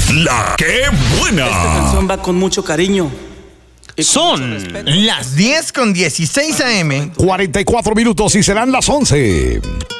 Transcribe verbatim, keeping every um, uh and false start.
La que buena. Esta canción va con mucho cariño. Son las diez con dieciséis a eme. cuarenta y cuatro minutos y serán las once.